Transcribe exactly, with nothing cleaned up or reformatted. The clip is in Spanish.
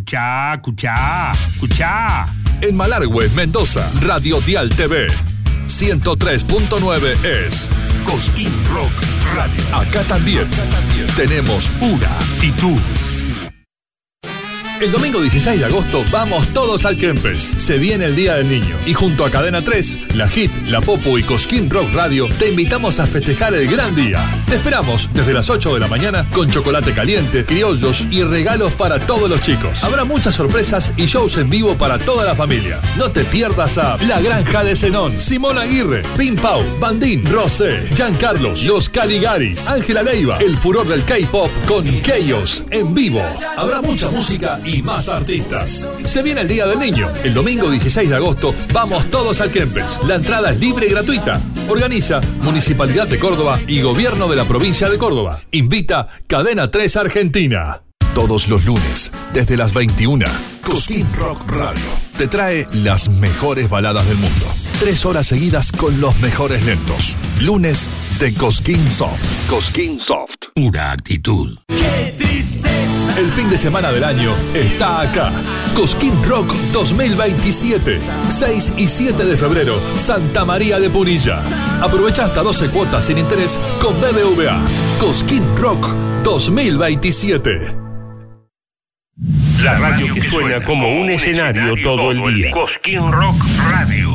Escuchá, escuchá, escuchá. En Malargüe, Mendoza, Radio Dial T V. ciento tres punto nueve es Cosquín Rock Radio. Acá también, Acá también tenemos una actitud. El domingo dieciséis de agosto vamos todos al Kempes. Se viene el Día del Niño y junto a Cadena tres, La Hit, La Popu y Cosquín Rock Radio te invitamos a festejar el gran día. Te esperamos desde las ocho de la mañana con chocolate caliente, criollos y regalos para todos los chicos. Habrá muchas sorpresas y shows en vivo para toda la familia. No te pierdas a La Granja de Zenón, Simón Aguirre, Pim Pau, Bandín, Rosé, Giancarlos, Los Caligaris, Ángela Leiva, el furor del K-pop con Chaos en vivo. Habrá mucha música y más artistas. Se viene el Día del Niño. El domingo dieciséis de agosto vamos todos al Kempes. La entrada es libre y gratuita. Organiza Municipalidad de Córdoba y Gobierno de la Provincia de Córdoba. Invita Cadena tres Argentina. Todos los lunes, desde las veintiuna, Cosquín Rock Radio te trae las mejores baladas del mundo. Tres horas seguidas con los mejores lentos. Lunes de Cosquín Soft. Cosquín Soft. Pura actitud. ¡Qué tristeza! El fin de semana del año está acá. Cosquín Rock dos mil veintisiete. seis y siete de febrero, Santa María de Punilla. Aprovecha hasta doce cuotas sin interés con B B V A. Cosquín Rock dos mil veintisiete. La radio que suena como un escenario todo el día. Cosquín Rock Radio.